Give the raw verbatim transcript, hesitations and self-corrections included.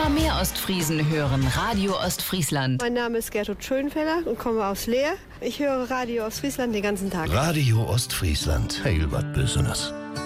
Immer mehr Ostfriesen hören Radio Ostfriesland. Mein Name ist Gertrud Schönfeller und komme aus Leer. Ich höre Radio Ostfriesland den ganzen Tag. Radio Ostfriesland, heel wat Besonderes.